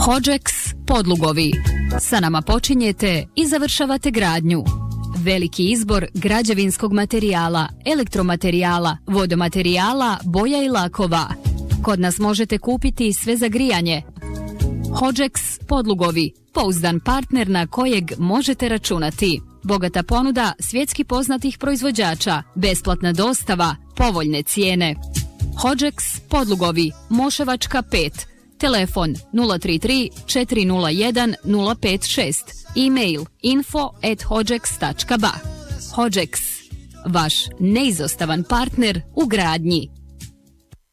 Hodžeks podlugovi. Sa nama počinjete i završavate gradnju. Veliki izbor građevinskog materijala, elektromaterijala, vodomaterijala, boja i lakova. Kod nas možete kupiti sve za grijanje. Hodžeks podlugovi, pouzdan partner na kojeg možete računati. Bogata ponuda svjetski poznatih proizvođača, besplatna dostava, povoljne cijene. Hodžeks podlugovi, Moševačka 5, telefon 033 401 056, e-mail info@hodžeks.ba. Hodžeks, vaš neizostavan partner u gradnji.